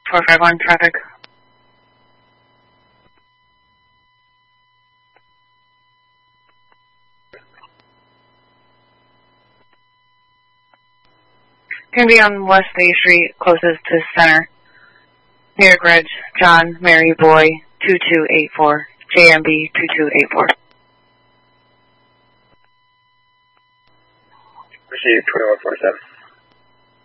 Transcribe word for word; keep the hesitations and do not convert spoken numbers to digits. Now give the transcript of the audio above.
four five one traffic. Going to be on West Bay Street, closest to Center. New York Ridge, John, Mary, Boy, two two eight four, J M B two two eight four. Proceed twenty-one forty-seven.